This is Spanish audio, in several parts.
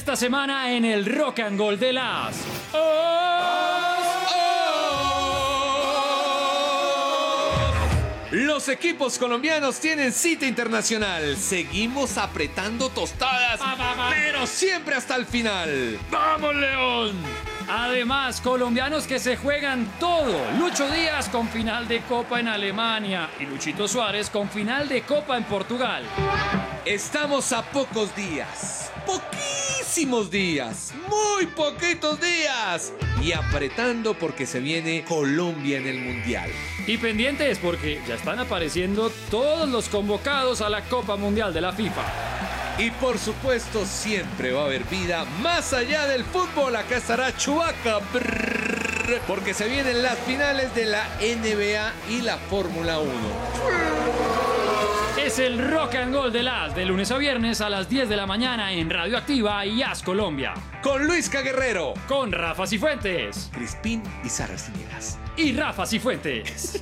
esta semana en el Rock and Gold de las... Los equipos colombianos tienen cita internacional. Seguimos apretando tostadas, pero siempre hasta el final. ¡Vamos, León! Además, colombianos que se juegan todo. Lucho Díaz con final de Copa en Alemania y Luchito Suárez con final de Copa en Portugal. Estamos a pocos días, poquísimos días, muy poquitos días, y apretando porque se viene Colombia en el Mundial. Y pendientes porque ya están apareciendo todos los convocados a la Copa Mundial de la FIFA. Y por supuesto siempre va a haber vida más allá del fútbol. Acá estará Chewbacca, porque se vienen las finales de la NBA y la Fórmula 1. Es el Rock and Gold de las, de lunes a viernes a las 10 de la mañana en Radioactiva y As Colombia. Con Luisca Guerrero, con Rafa Cifuentes, Crispín y Sara Cinegas. Y Rafa Cifuentes.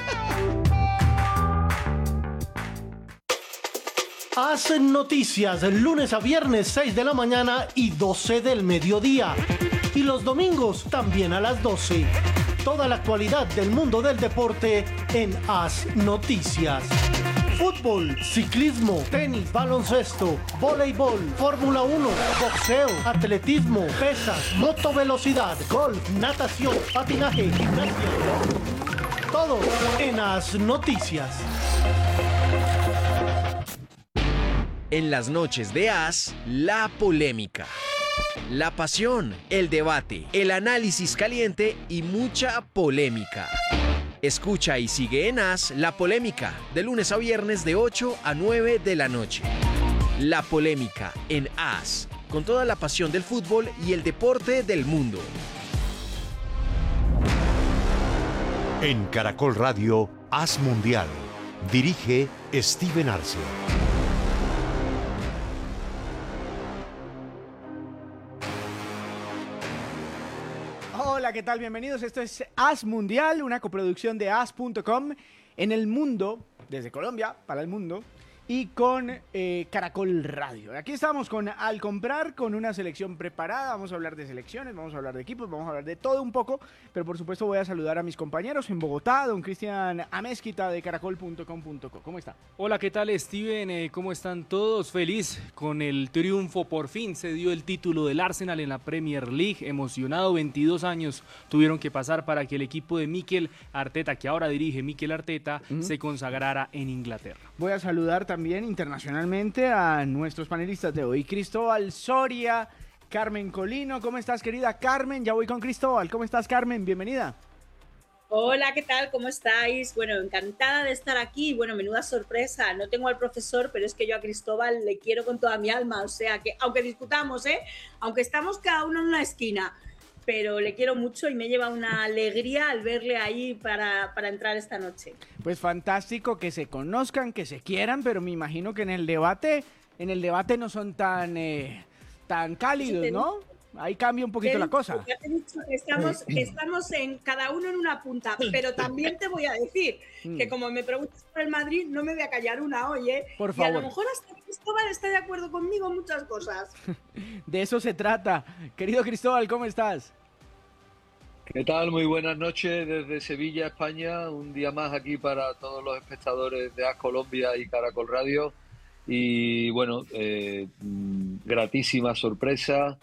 Hacen noticias lunes a viernes 6 de la mañana y 12 del mediodía. Y los domingos también a las 12. Toda la actualidad del mundo del deporte en Haz Noticias. Fútbol, ciclismo, tenis, baloncesto, voleibol, Fórmula 1, boxeo, atletismo, pesas, motovelocidad, golf, natación, patinaje, gimnasia. Todo en Haz Noticias. En las noches de As, la polémica, la pasión, el debate, el análisis caliente y mucha polémica. Escucha y sigue en As La Polémica, de lunes a viernes de 8 a 9 de la noche. La Polémica en As, con toda la pasión del fútbol y el deporte del mundo. En Caracol Radio, As Mundial. Dirige Steven Arce. Hola, ¿qué tal? Bienvenidos. Esto es As Mundial, una coproducción de as.com en el mundo, desde Colombia para el mundo, y con Caracol Radio. Aquí estamos con Al Comprar, con una selección preparada. Vamos a hablar de selecciones, vamos a hablar de equipos, vamos a hablar de todo un poco, pero por supuesto voy a saludar a mis compañeros en Bogotá, don Cristian Amezquita de caracol.com.co. ¿Cómo está? Hola, ¿qué tal, Steven? ¿Cómo están todos? Feliz con el triunfo. Por fin se dio el título del Arsenal en la Premier League. Emocionado, 22 años tuvieron que pasar para que el equipo de Mikel Arteta, que ahora dirige Mikel Arteta, se consagrara en Inglaterra. Voy a saludar también internacionalmente a nuestros panelistas de hoy. Cristóbal Soria, Carmen Colino. ¿Cómo estás, querida Carmen? Ya voy con Cristóbal. ¿Cómo estás, Carmen? Bienvenida. Hola, ¿qué tal? ¿Cómo estáis? Bueno, encantada de estar aquí. Bueno, menuda sorpresa. No tengo al profesor, pero es que yo a Cristóbal le quiero con toda mi alma. O sea que, aunque discutamos, aunque estamos cada uno en una esquina, pero le quiero mucho y me lleva una alegría al verle ahí para entrar esta noche. Pues fantástico que se conozcan, que se quieran, pero me imagino que en el debate no son tan cálidos, ¿no? Ahí cambia un poquito la cosa. Ya te he dicho que estamos en cada uno en una punta, pero también te voy a decir que como me preguntas por el Madrid, no me voy a callar una hoy, Por favor. Y a lo mejor hasta Cristóbal está de acuerdo conmigo en muchas cosas. De eso se trata. Querido Cristóbal, ¿cómo estás? ¿Qué tal? Muy buenas noches desde Sevilla, España. Un día más aquí para todos los espectadores de As Colombia y Caracol Radio. Y bueno, gratísima sorpresa.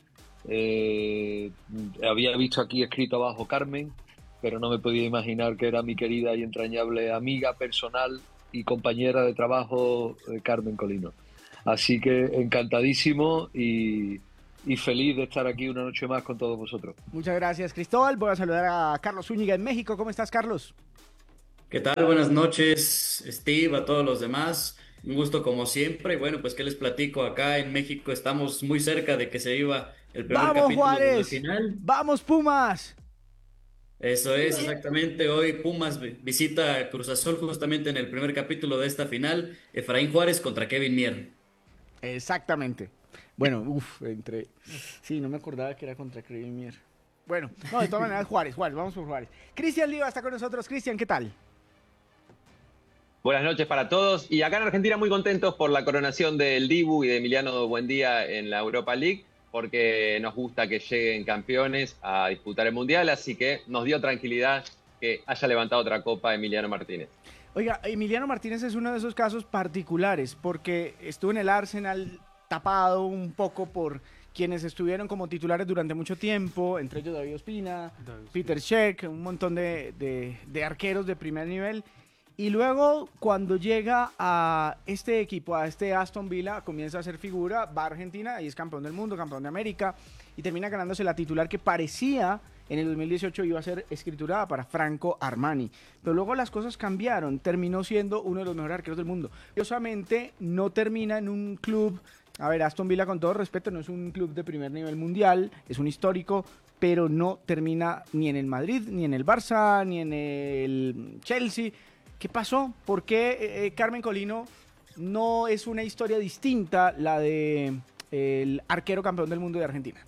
Había visto aquí escrito abajo Carmen, pero no me podía imaginar que era mi querida y entrañable amiga personal y compañera de trabajo, Carmen Colino. Así que encantadísimo y feliz de estar aquí una noche más con todos vosotros. Muchas gracias, Cristóbal. Voy a saludar a Carlos Zúñiga en México. ¿Cómo estás, Carlos? ¿Qué tal? Buenas noches, Steve, a todos los demás. Un gusto como siempre. Bueno, pues qué les platico, acá en México estamos muy cerca de que se iba el primer ¡Vamos, capítulo Juárez! de la final. ¡Vamos, Pumas! Eso es, exactamente. Hoy Pumas visita a Cruz Azul justamente en el primer capítulo de esta final. Efraín Juárez contra Kevin Mier. Exactamente. Bueno, sí, no me acordaba que era contra Kevin Mier. Bueno, no, de todas maneras, Juárez, vamos por Juárez. Cristian Liva está con nosotros. Cristian, ¿qué tal? Buenas noches para todos. Y acá en Argentina muy contentos por la coronación del Dibu y de Emiliano Buendía en la Europa League. porque nos gusta que lleguen campeones a disputar el Mundial, así que nos dio tranquilidad que haya levantado otra copa Emiliano Martínez. Oiga, Emiliano Martínez es uno de esos casos particulares, porque estuvo en el Arsenal tapado un poco por quienes estuvieron como titulares durante mucho tiempo, entre ellos David Ospina, Peter Cech, un montón de arqueros de primer nivel. Y luego, cuando llega a este equipo, a este Aston Villa, comienza a ser figura, va a Argentina y es campeón del mundo, campeón de América, y termina ganándose la titular que parecía en el 2018 iba a ser escriturada para Franco Armani. Pero luego las cosas cambiaron, terminó siendo uno de los mejores arqueros del mundo. Curiosamente, no termina en un club... A ver, Aston Villa, con todo respeto, no es un club de primer nivel mundial, es un histórico, pero no termina ni en el Madrid, ni en el Barça, ni en el Chelsea. ¿Qué pasó? ¿Por qué Carmen Colino no es una historia distinta la de el arquero campeón del mundo de Argentina?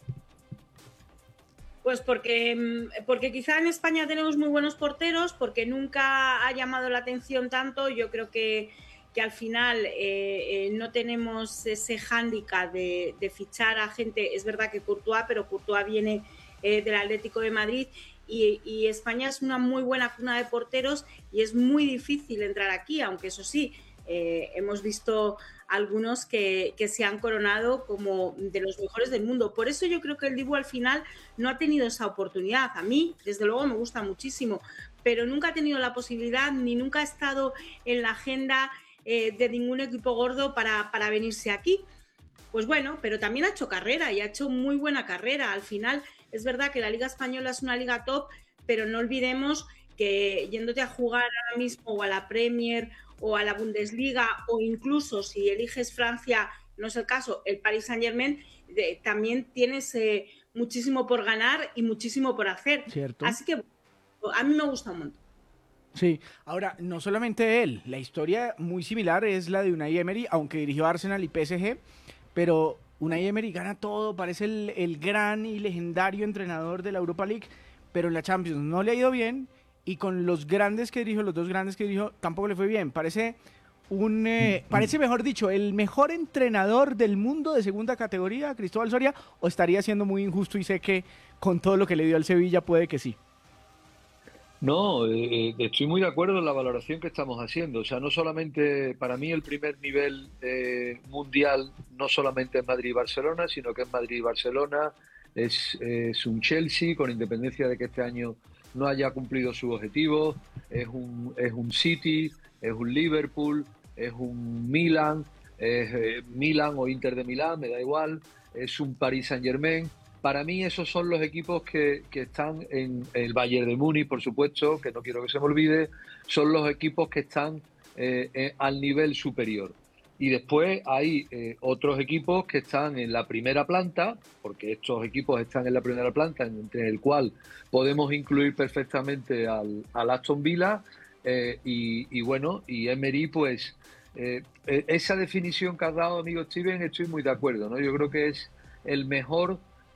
Pues porque quizá en España tenemos muy buenos porteros, porque nunca ha llamado la atención tanto. Yo creo que al final no tenemos ese hándicap de fichar a gente. Es verdad que Courtois, pero Courtois viene del Atlético de Madrid y España es una muy buena cuna de porteros y es muy difícil entrar aquí, aunque eso sí, hemos visto algunos que se han coronado como de los mejores del mundo. Por eso yo creo que el Dibu al final no ha tenido esa oportunidad. A mí, desde luego, me gusta muchísimo, pero nunca ha tenido la posibilidad ni nunca ha estado en la agenda de ningún equipo gordo para venirse aquí. Pues bueno, pero también ha hecho carrera y ha hecho muy buena carrera. Al final es verdad que la Liga Española es una liga top, pero no olvidemos que yéndote a jugar ahora mismo o a la Premier o a la Bundesliga o incluso si eliges Francia, no es el caso, el Paris Saint-Germain, también tienes muchísimo por ganar y muchísimo por hacer. ¿Cierto? Así que a mí me gusta un montón. Sí, ahora, no solamente él, la historia muy similar es la de Unai Emery, aunque dirigió Arsenal y PSG, pero Unai Emery gana todo, parece el gran y legendario entrenador de la Europa League, pero en la Champions no le ha ido bien, y con los grandes que dirigió, los dos grandes que dirigió, tampoco le fue bien. Parece mejor dicho, el mejor entrenador del mundo de segunda categoría, Cristóbal Soria, o estaría siendo muy injusto y sé que con todo lo que le dio al Sevilla puede que sí. No, estoy muy de acuerdo en la valoración que estamos haciendo. O sea, no solamente, para mí el primer nivel mundial no solamente es Madrid y Barcelona, sino que es Madrid y Barcelona, es un Chelsea, con independencia de que este año no haya cumplido sus objetivos, es un City, es un Liverpool, es un Milan, es Milan o Inter de Milán, me da igual, es un Paris Saint-Germain. Para mí esos son los equipos que están en el Bayern de Múnich, por supuesto, que no quiero que se me olvide, son los equipos que están al nivel superior. Y después hay otros equipos que están en la primera planta, porque estos equipos están en la primera planta, entre el cual podemos incluir perfectamente al Aston Villa, y bueno, y Emery, pues esa definición que has dado, amigo Steven, estoy muy de acuerdo, ¿no? Yo creo que es el mejor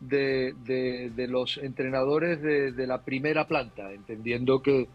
de los entrenadores de la primera planta, entendiendo que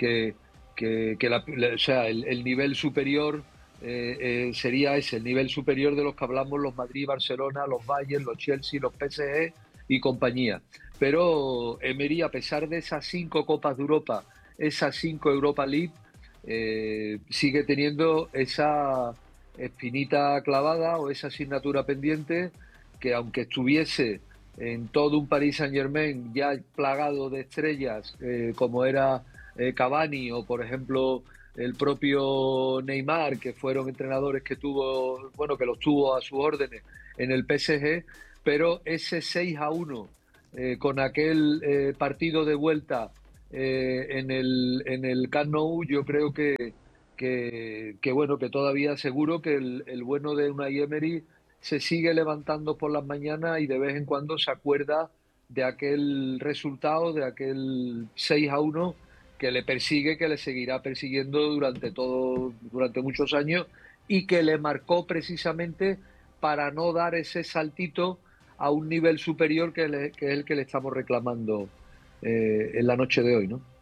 o sea, el nivel superior sería ese, el nivel superior de los que hablamos, los Madrid, Barcelona, los Bayern, los Chelsea, los PSG y compañía. Pero Emery, a pesar de esas 5 Copas de Europa, esas 5 Europa League, sigue teniendo esa espinita clavada o esa asignatura pendiente, que aunque estuviese en todo un Paris Saint-Germain ya plagado de estrellas, como era Cavani o por ejemplo el propio Neymar, que fueron entrenadores que los tuvo a sus órdenes en el PSG, pero ese 6-1 con aquel partido de vuelta en el Camp Nou, yo creo que todavía seguro que el bueno de Unai Emery se sigue levantando por las mañanas y de vez en cuando se acuerda de aquel resultado, de aquel 6-1 que le persigue, que le seguirá persiguiendo durante muchos años, y que le marcó precisamente para no dar ese saltito a un nivel superior que es el que le estamos reclamando en la noche de hoy, ¿no?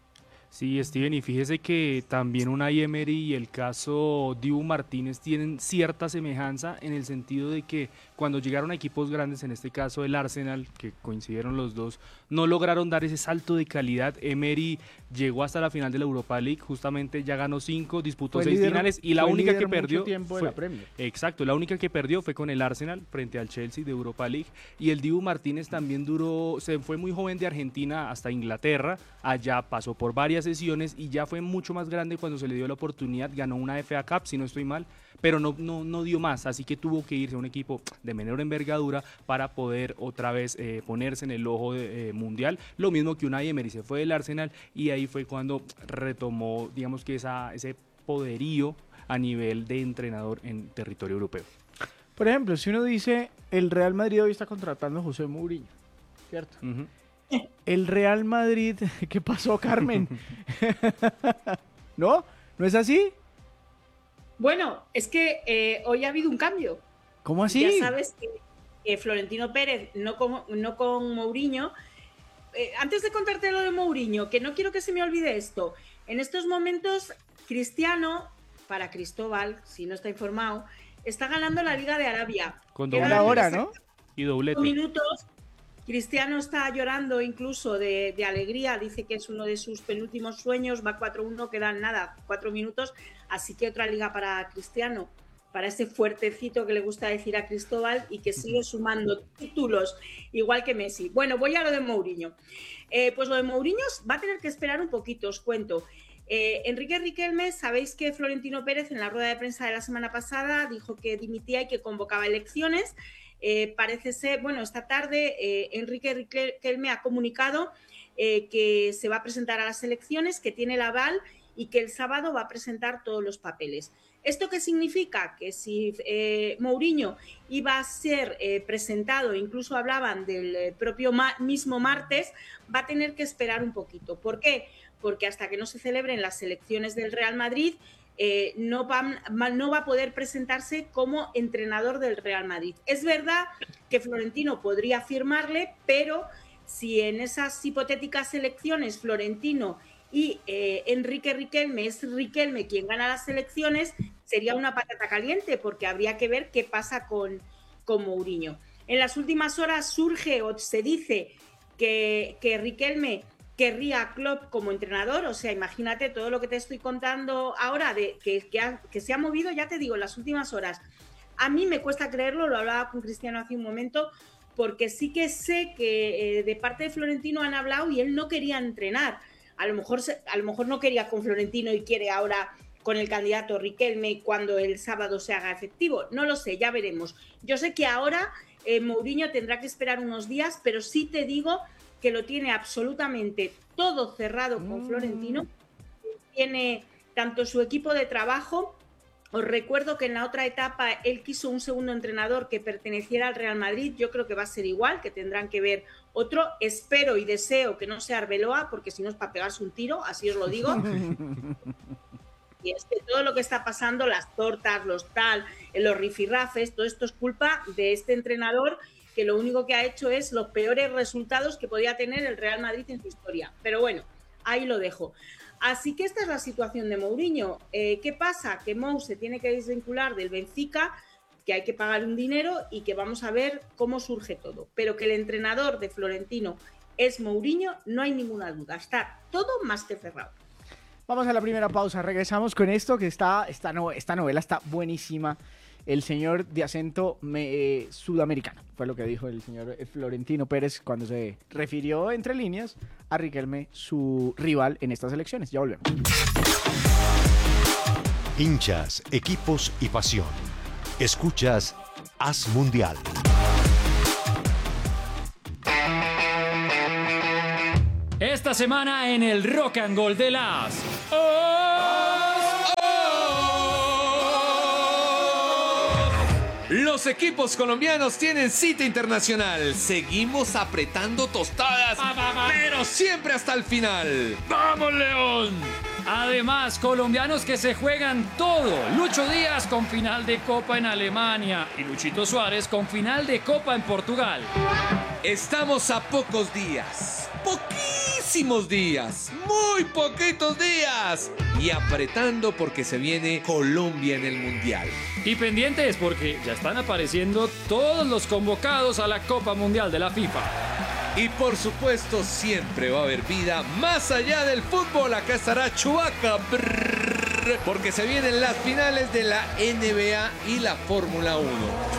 Sí, Steven, y fíjese que también Unai Emery y el caso Dibu Martínez tienen cierta semejanza en el sentido de que cuando llegaron a equipos grandes, en este caso el Arsenal, que coincidieron los dos, no lograron dar ese salto de calidad. Emery llegó hasta la final de la Europa League, justamente ya ganó 5, disputó 6 finales y la única que perdió fue la Premier. Exacto, la única que perdió fue con el Arsenal frente al Chelsea de Europa League. Y el Dibu Martínez también se fue muy joven de Argentina hasta Inglaterra, allá pasó por varias sesiones y ya fue mucho más grande cuando se le dio la oportunidad, ganó una FA Cup, si no estoy mal, pero no dio más, así que tuvo que irse a un equipo de menor envergadura para poder otra vez ponerse en el ojo mundial. Lo mismo que Unai Emery, se fue del Arsenal y ahí fue cuando retomó, digamos que ese poderío a nivel de entrenador en territorio europeo. Por ejemplo, si uno dice, el Real Madrid hoy está contratando a José Mourinho, ¿cierto? Uh-huh. El Real Madrid, ¿qué pasó, Carmen? ¿No? ¿No es así? Bueno, es que hoy ha habido un cambio. ¿Cómo así? Ya sabes que Florentino Pérez, no con Mourinho. Antes de contarte lo de Mourinho, que no quiero que se me olvide esto. En estos momentos, Cristiano, para Cristóbal, si no está informado, está ganando la Liga de Arabia. Con doble hora, ¿no? Y doblete. Minutos. Cristiano está llorando incluso de alegría, dice que es uno de sus penúltimos sueños, va 4-1, quedan 4 minutos, así que otra liga para Cristiano, para ese fuertecito que le gusta decir a Cristóbal y que sigue sumando títulos, igual que Messi. Bueno, voy a lo de Mourinho. Pues lo de Mourinho va a tener que esperar un poquito, os cuento. Enrique Riquelme, sabéis que Florentino Pérez en la rueda de prensa de la semana pasada dijo que dimitía y que convocaba elecciones. Parece ser, bueno, esta tarde Enrique Riquelme ha comunicado que se va a presentar a las elecciones, que tiene el aval y que el sábado va a presentar todos los papeles. ¿Esto qué significa? Que si Mourinho iba a ser presentado, incluso hablaban del propio mismo martes, va a tener que esperar un poquito. ¿Por qué? Porque hasta que no se celebren las elecciones del Real Madrid, no va a poder presentarse como entrenador del Real Madrid. Es verdad que Florentino podría firmarle, pero si en esas hipotéticas elecciones Florentino y Enrique Riquelme es Riquelme quien gana las elecciones, sería una patata caliente, porque habría que ver qué pasa con Mourinho. En las últimas horas surge o se dice que Riquelme querría a Klopp como entrenador, o sea, imagínate todo lo que te estoy contando ahora, de que se ha movido, ya te digo, en las últimas horas. A mí me cuesta creerlo, lo hablaba con Cristiano hace un momento, porque sí que sé que de parte de Florentino han hablado y él no quería entrenar. A lo mejor no quería con Florentino y quiere ahora con el candidato Riquelme cuando el sábado se haga efectivo. No lo sé, ya veremos. Yo sé que ahora Mourinho tendrá que esperar unos días, pero sí te digo que lo tiene absolutamente todo cerrado con Florentino. Tiene tanto su equipo de trabajo. Os recuerdo que en la otra etapa él quiso un segundo entrenador que perteneciera al Real Madrid. Yo creo que va a ser igual, que tendrán que ver otro. Espero y deseo que no sea Arbeloa, porque si no es para pegarse un tiro, así os lo digo. Y es que todo lo que está pasando, las tortas, los rifirrafes, todo esto es culpa de este entrenador, que lo único que ha hecho es los peores resultados que podía tener el Real Madrid en su historia. Pero bueno, ahí lo dejo. Así que esta es la situación de Mourinho. ¿Qué pasa? Que Mou se tiene que desvincular del Benfica, que hay que pagar un dinero y que vamos a ver cómo surge todo. Pero que el entrenador de Florentino es Mourinho, no hay ninguna duda. Está todo más que cerrado. Vamos a la primera pausa. Regresamos con esto, que esta novela está buenísima. El señor de acento sudamericano, fue lo que dijo el señor Florentino Pérez cuando se refirió entre líneas a Riquelme, su rival en estas elecciones. Ya volvemos. Hinchas, equipos y pasión. Escuchas Haz Mundial. Esta semana en el Rock and Gold de las... Los equipos colombianos tienen cita internacional. Seguimos apretando tostadas, pero siempre hasta el final. ¡Vamos, León! Además, colombianos que se juegan todo. Lucho Díaz con final de Copa en Alemania y Luchito Suárez con final de Copa en Portugal. Estamos a pocos días, poquísimos poquísimos días, muy poquitos días, y apretando porque se viene Colombia en el Mundial. Y pendientes porque ya están apareciendo todos los convocados a la Copa Mundial de la FIFA. Y por supuesto siempre va a haber vida más allá del fútbol. Acá estará Chewbacca, porque se vienen las finales de la NBA y la Fórmula 1.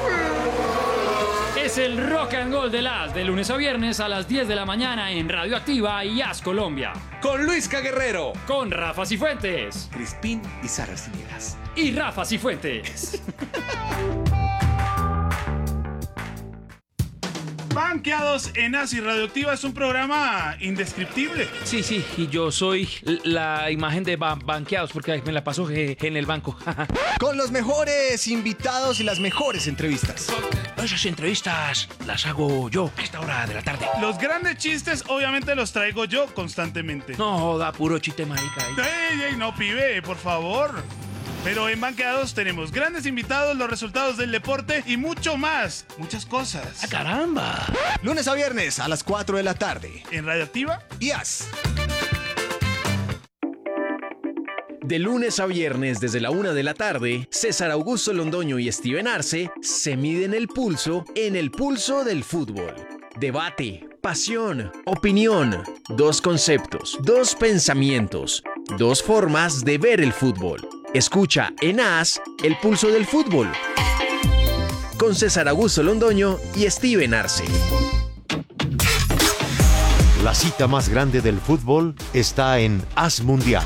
Es el Rock and Roll del AS, de lunes a viernes a las 10 de la mañana en Radioactiva y AS Colombia. Con Luisca Guerrero, con Rafa Cifuentes, Crispín y Sara Cinegas. Y Rafa Cifuentes. Banqueados en AS y Radioactiva es un programa indescriptible. Sí, y yo soy la imagen de Banqueados porque me la paso en el banco. Con los mejores invitados y las mejores entrevistas. Esas entrevistas las hago yo a esta hora de la tarde. Los grandes chistes obviamente los traigo yo constantemente. No, da puro chiste marica. Ey, no, pibe, por favor. Pero en Banqueados tenemos grandes invitados, los resultados del deporte y mucho más. Muchas cosas. ¡Ah, caramba! Lunes a viernes a las 4 de la tarde. En Radioactiva y AS. De lunes a viernes desde la 1 de la tarde, César Augusto Londoño y Steven Arce se miden el pulso en el pulso del fútbol. Debate, pasión, opinión, dos conceptos, dos pensamientos, dos formas de ver el fútbol. Escucha en AS el pulso del fútbol con César Augusto Londoño y Steven Arce. La cita más grande del fútbol está en AS Mundial.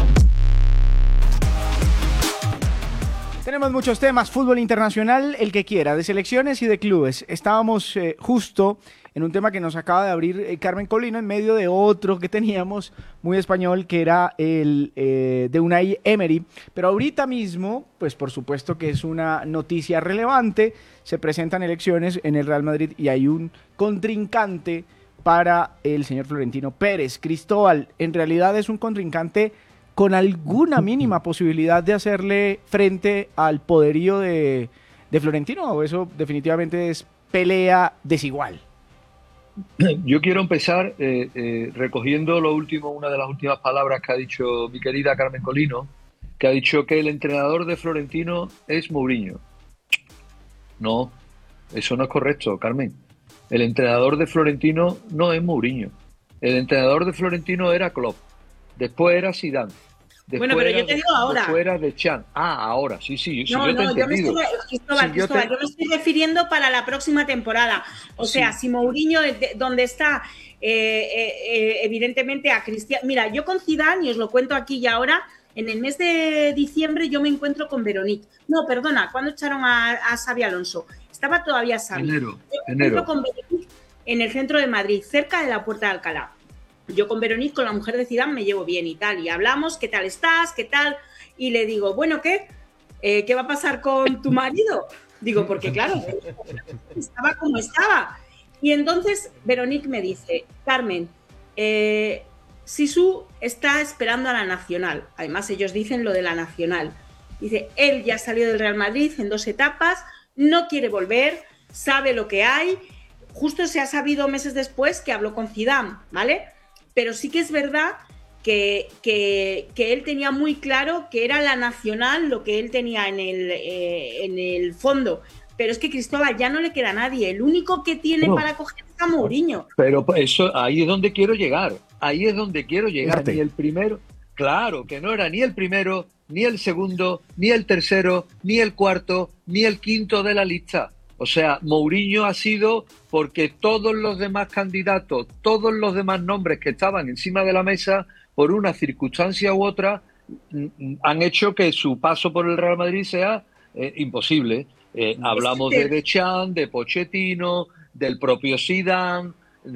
Tenemos muchos temas, fútbol internacional, el que quiera, de selecciones y de clubes. Estábamos justo en un tema que nos acaba de abrir Carmen Colino en medio de otro que teníamos muy español, que era el de Unai Emery. Pero ahorita mismo, pues por supuesto que es una noticia relevante, se presentan elecciones en el Real Madrid y hay un contrincante para el señor Florentino Pérez. Cristóbal, en realidad es un contrincante con alguna mínima posibilidad de hacerle frente al poderío de Florentino, o eso definitivamente es pelea desigual. Yo quiero empezar recogiendo una de las últimas palabras que ha dicho mi querida Carmen Colino, que ha dicho que el entrenador de Florentino es Mourinho. No, eso no es correcto, Carmen. El entrenador de Florentino no es Mourinho. El entrenador de Florentino era Klopp, después era Zidane. Bueno, pero yo te digo ahora. Después era Deschamps. Ahora, sí. Yo me estoy refiriendo para la próxima temporada. O sea, si Mourinho, donde está, evidentemente a Cristiano. Mira, yo con Zidane, y os lo cuento aquí y ahora, en el mes de diciembre yo me encuentro con Veronique. No, perdona, ¿cuándo echaron a Xabi Alonso? Estaba todavía Xabi. Yo me encuentro con Veronique en el centro de Madrid, cerca de la Puerta de Alcalá. Yo con Veronique, con la mujer de Zidane, me llevo bien y tal, y hablamos, ¿qué tal estás? ¿Qué tal? Y le digo, bueno, ¿qué? ¿Qué va a pasar con tu marido? Digo, porque claro, estaba como estaba. Y entonces Veronique me dice, Carmen, Sisu está esperando a la Nacional. Además, ellos dicen lo de la Nacional. Dice, él ya salió del Real Madrid en 2 etapas, no quiere volver, sabe lo que hay. Justo se ha sabido meses después que habló con Zidane, ¿vale? Pero sí que es verdad que él tenía muy claro que era la Nacional lo que él tenía en el fondo. Pero es que Cristóbal ya no le queda a nadie. El único que tiene para coger es a Mourinho. Pero eso, ahí es donde quiero llegar. Ni el primero. Claro, que no era ni el primero, ni el segundo, ni el tercero, ni el cuarto, ni el quinto de la lista. O sea, Mourinho ha sido porque todos los demás candidatos, todos los demás nombres que estaban encima de la mesa, por una circunstancia u otra, han hecho que su paso por el Real Madrid sea imposible. Hablamos de Deschamps, de Pochettino, del propio Zidane, con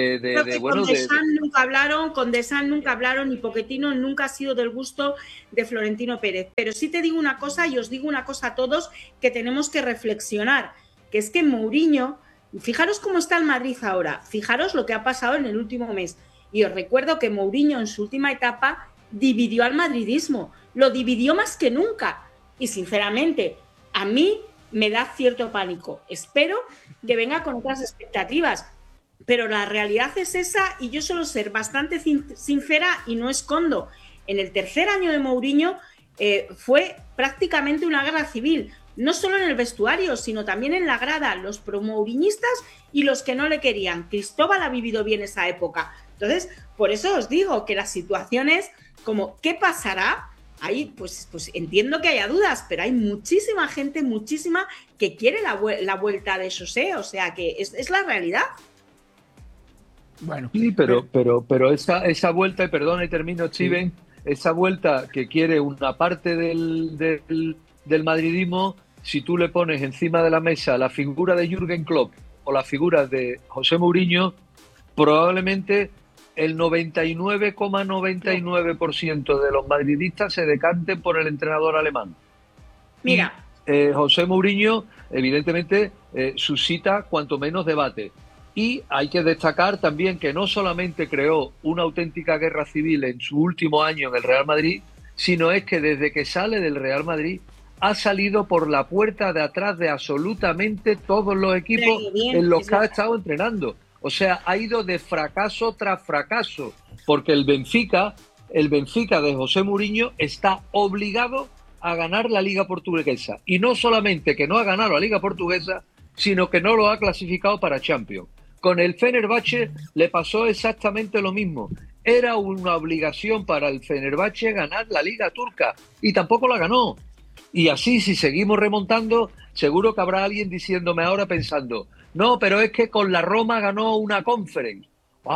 Deschamps nunca hablaron y Pochettino nunca ha sido del gusto de Florentino Pérez. Pero sí te digo una cosa y os digo una cosa a todos que tenemos que reflexionar, que es que Mourinho, fijaros cómo está el Madrid ahora, fijaros lo que ha pasado en el último mes. Y os recuerdo que Mourinho en su última etapa dividió al madridismo, lo dividió más que nunca. Y sinceramente, a mí me da cierto pánico. Espero que venga con otras expectativas. pero la realidad es esa y yo suelo ser bastante sincera y no escondo. En el tercer año de Mourinho fue prácticamente una guerra civil, no solo en el vestuario, sino también en la grada, los pro-mouriñistas y los que no le querían. Cristóbal ha vivido bien esa época. Entonces, por eso os digo que las situaciones como ¿qué pasará? Ahí, pues entiendo que haya dudas, pero hay muchísima gente, que quiere la vuelta de José, o sea que es la realidad. Bueno, sí, pero esa vuelta, y perdona y termino, Steven, esa vuelta que quiere una parte del madridismo, si tú le pones encima de la mesa la figura de Jürgen Klopp o la figura de José Mourinho, probablemente el 99,99% de los madridistas se decanten por el entrenador alemán. Mira. José Mourinho, evidentemente, suscita cuanto menos debate. Y hay que destacar también que no solamente creó una auténtica guerra civil en su último año en el Real Madrid, sino es que desde que sale del Real Madrid ha salido por la puerta de atrás de absolutamente todos los equipos en los que ha estado entrenando. O sea, ha ido de fracaso tras fracaso, porque el Benfica de José Mourinho está obligado a ganar la Liga Portuguesa. Y no solamente que no ha ganado la Liga Portuguesa, sino que no lo ha clasificado para Champions. Con el Fenerbahce le pasó exactamente lo mismo. Era una obligación para el Fenerbahce ganar la Liga Turca y tampoco la ganó. Y así, si seguimos remontando, seguro que habrá alguien diciéndome ahora pensando, no, pero es que con la Roma ganó una Conference.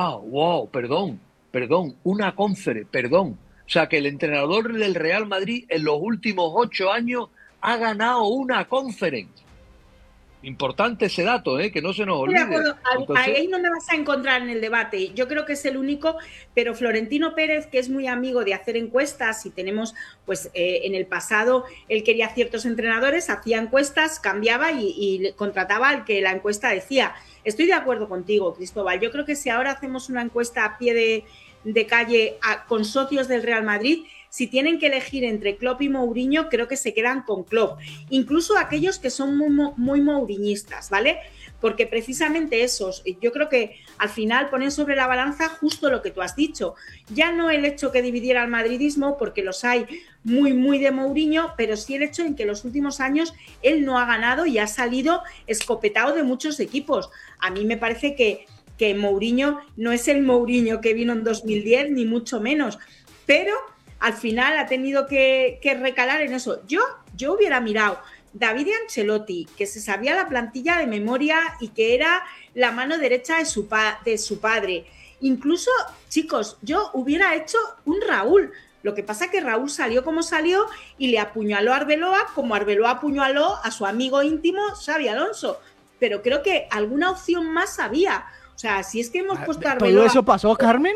Perdón, una Conference, perdón. O sea, que el entrenador del Real Madrid en los últimos 8 años ha ganado una Conference. Importante ese dato, que no se nos olvide. De acuerdo. Ahí no me vas a encontrar en el debate. Yo creo que es el único, pero Florentino Pérez, que es muy amigo de hacer encuestas, y tenemos, pues en el pasado, él quería ciertos entrenadores, hacía encuestas, cambiaba y contrataba al que la encuesta decía. Estoy de acuerdo contigo, Cristóbal. Yo creo que si ahora hacemos una encuesta a pie de calle con socios del Real Madrid, si tienen que elegir entre Klopp y Mourinho, creo que se quedan con Klopp. Incluso aquellos que son muy mouriñistas, ¿vale? Porque precisamente esos, yo creo que al final ponen sobre la balanza justo lo que tú has dicho. Ya no el hecho que dividiera al madridismo, porque los hay muy de Mourinho, pero sí el hecho en que en los últimos años él no ha ganado y ha salido escopetado de muchos equipos. A mí me parece que Mourinho no es el Mourinho que vino en 2010, ni mucho menos, pero al final ha tenido que recalar en eso. Yo hubiera mirado David Ancelotti, que se sabía la plantilla de memoria y que era la mano derecha de su padre. Incluso, chicos, yo hubiera hecho un Raúl. Lo que pasa es que Raúl salió como salió y le apuñaló a Arbeloa como Arbeloa apuñaló a su amigo íntimo Xabi Alonso. Pero creo que alguna opción más había. O sea, si es que hemos puesto a Arbeloa... ¿Todo eso pasó, Carmen?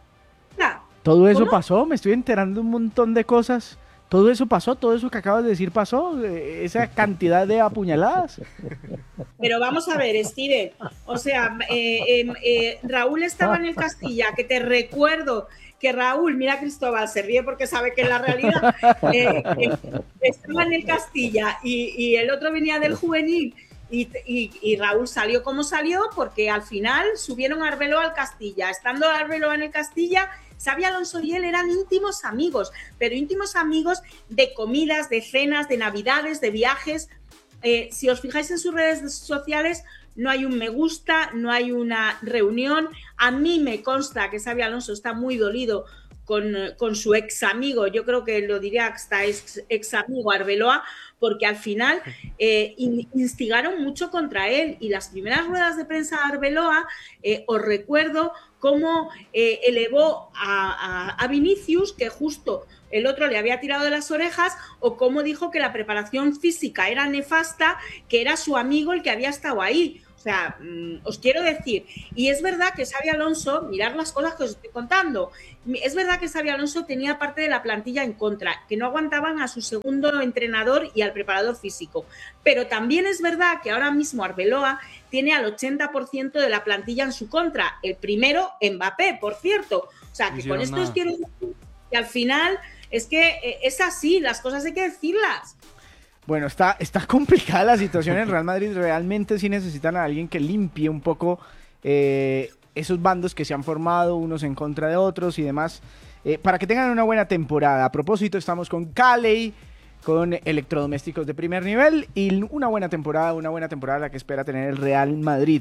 ¿Todo eso pasó? Me estoy enterando un montón de cosas. ¿Todo eso pasó? ¿Todo eso que acabas de decir pasó? ¿Esa cantidad de apuñaladas? Pero vamos a ver, Steven. O sea, Raúl estaba en el Castilla, que te recuerdo que Raúl, mira Cristóbal, se ríe porque sabe que es la realidad, estaba en el Castilla y el otro venía del juvenil. Y Raúl salió como salió porque al final subieron a Arbeloa al Castilla. Estando Arbeloa en el Castilla, Xabi Alonso y él eran íntimos amigos, pero íntimos amigos de comidas, de cenas, de navidades, de viajes. Si os fijáis en sus redes sociales, no hay un me gusta, no hay una reunión. A mí me consta que Xabi Alonso está muy dolido con su ex amigo, yo creo que lo diría hasta ex amigo Arbeloa, porque al final instigaron mucho contra él, y las primeras ruedas de prensa de Arbeloa, os recuerdo cómo elevó a Vinicius, que justo el otro le había tirado de las orejas, o cómo dijo que la preparación física era nefasta, que era su amigo el que había estado ahí. O sea, os quiero decir, y es verdad que Xabi Alonso, mirad las cosas que os estoy contando, es verdad que Xabi Alonso tenía parte de la plantilla en contra, que no aguantaban a su segundo entrenador y al preparador físico, pero también es verdad que ahora mismo Arbeloa tiene al 80% de la plantilla en su contra, el primero Mbappé, por cierto. O sea, que con esto os quiero decir que al final es que es así, las cosas hay que decirlas. Bueno, está complicada la situación en Real Madrid. Realmente sí necesitan a alguien que limpie un poco esos bandos que se han formado unos en contra de otros y demás, para que tengan una buena temporada. A propósito, estamos con Calley, con electrodomésticos de primer nivel y una buena temporada la que espera tener el Real Madrid.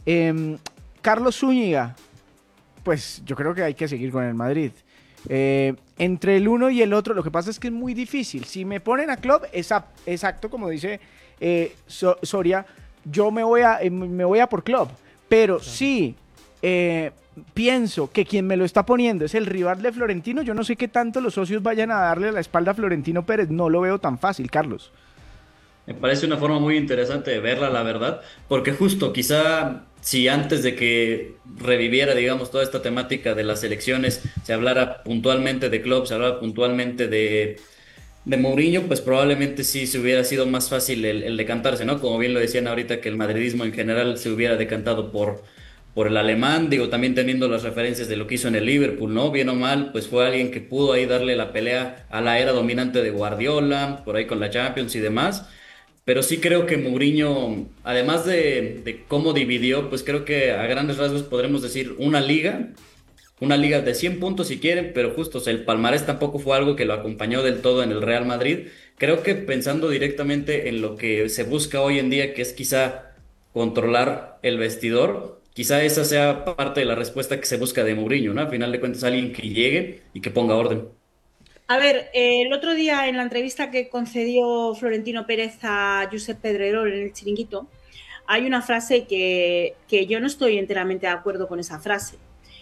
Carlos Zúñiga, pues yo creo que hay que seguir con el Madrid. Entre el uno y el otro, lo que pasa es que es muy difícil. Si me ponen a Klopp, exacto, como dice Soria, yo me voy a por Klopp. Pero sí, pienso que quien me lo está poniendo es el rival de Florentino. Yo no sé qué tanto los socios vayan a darle la espalda a Florentino Pérez. No lo veo tan fácil, Carlos. Me parece una forma muy interesante de verla, la verdad, porque justo quizá si antes de que reviviera, digamos, toda esta temática de las elecciones, se hablara puntualmente de Klopp, se hablara puntualmente de Mourinho, pues probablemente sí se hubiera sido más fácil el decantarse, ¿no? Como bien lo decían ahorita, que el madridismo en general se hubiera decantado por el alemán, digo, también teniendo las referencias de lo que hizo en el Liverpool, ¿no? Bien o mal, pues fue alguien que pudo ahí darle la pelea a la era dominante de Guardiola, por ahí con la Champions y demás. Pero sí creo que Mourinho, además de cómo dividió, pues creo que a grandes rasgos podremos decir una liga de 100 puntos si quieren, pero justo, o sea, el palmarés tampoco fue algo que lo acompañó del todo en el Real Madrid. Creo que pensando directamente en lo que se busca hoy en día, que es quizá controlar el vestidor, quizá esa sea parte de la respuesta que se busca de Mourinho, ¿no? Al final de cuentas, alguien que llegue y que ponga orden. A ver, el otro día en la entrevista que concedió Florentino Pérez a Josep Pedrerol en el Chiringuito, hay una frase que yo no estoy enteramente de acuerdo con esa frase.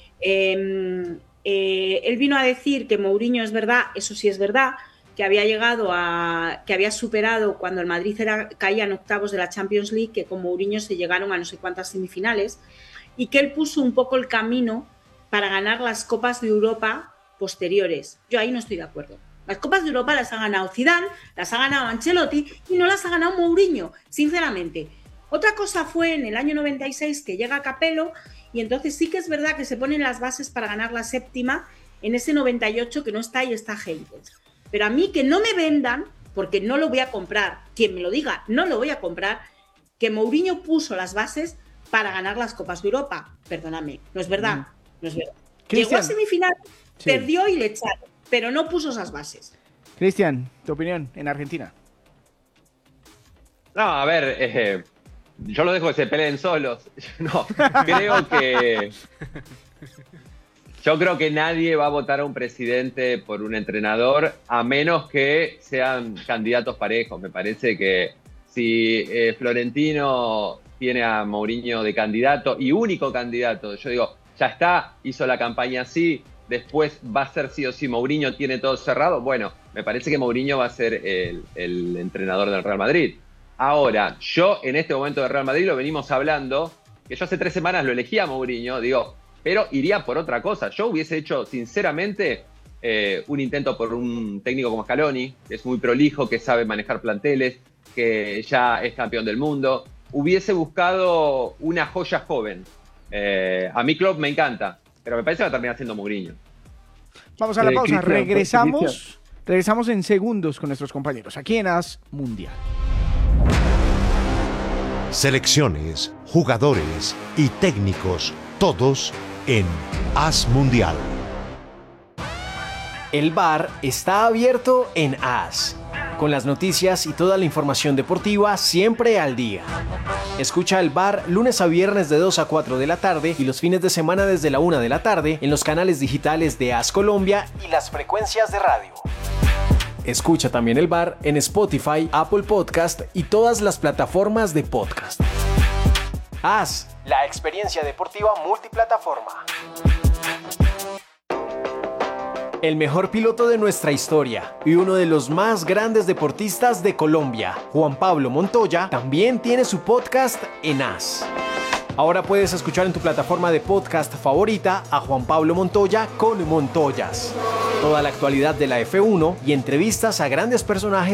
Él vino a decir que Mourinho, es verdad, eso sí es verdad, que había superado cuando el Madrid caía en octavos de la Champions League, que con Mourinho se llegaron a no sé cuántas semifinales, y que él puso un poco el camino para ganar las Copas de Europa posteriores. Yo ahí no estoy de acuerdo. Las Copas de Europa las ha ganado Zidane, las ha ganado Ancelotti y no las ha ganado Mourinho, sinceramente. Otra cosa fue en el año 96 que llega Capello y entonces sí que es verdad que se ponen las bases para ganar la séptima en ese 98 que no está y está Heynckes. Pero a mí que no me vendan, porque no lo voy a comprar, quien me lo diga, no lo voy a comprar, que Mourinho puso las bases para ganar las Copas de Europa. Perdóname, no es verdad, no es verdad. Llegó a semifinal, sí, perdió y le echaron, pero no puso esas bases. Cristian, tu opinión en Argentina. No, a ver, yo lo dejo que se peleen solos. No, yo creo que nadie va a votar a un presidente por un entrenador a menos que sean candidatos parejos. Me parece que si Florentino tiene a Mourinho de candidato y único candidato, yo digo, ya está, hizo la campaña así, después va a ser sí o sí, Mourinho tiene todo cerrado. Bueno, me parece que Mourinho va a ser el entrenador del Real Madrid. Ahora, yo en este momento del Real Madrid lo venimos hablando, que yo hace 3 semanas lo elegí a Mourinho, digo, pero iría por otra cosa. Yo hubiese hecho, sinceramente, un intento por un técnico como Scaloni, que es muy prolijo, que sabe manejar planteles, que ya es campeón del mundo. Hubiese buscado una joya joven. A mí Klopp me encanta, pero me parece que va a terminar siendo Mourinho. Vamos a la pausa, regresamos en segundos con nuestros compañeros aquí en As Mundial. Selecciones, jugadores y técnicos, todos en As Mundial. El bar está abierto en As, con las noticias y toda la información deportiva siempre al día. Escucha el bar lunes a viernes de 2 a 4 de la tarde y los fines de semana desde la 1 de la tarde en los canales digitales de As Colombia y las frecuencias de radio. Escucha también el bar en Spotify, Apple Podcast y todas las plataformas de podcast. As, la experiencia deportiva multiplataforma. El mejor piloto de nuestra historia y uno de los más grandes deportistas de Colombia, Juan Pablo Montoya, también tiene su podcast en As. Ahora puedes escuchar en tu plataforma de podcast favorita a Juan Pablo Montoya con Montoyas. Toda la actualidad de la F1 y entrevistas a grandes personajes